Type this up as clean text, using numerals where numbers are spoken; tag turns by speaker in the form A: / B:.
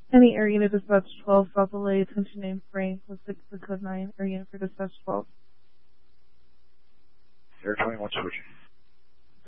A: Any air unit dispatch 12, South LA, attention name Frank, with 6 to code 9, air unit for dispatch 12.
B: Air 21 switching.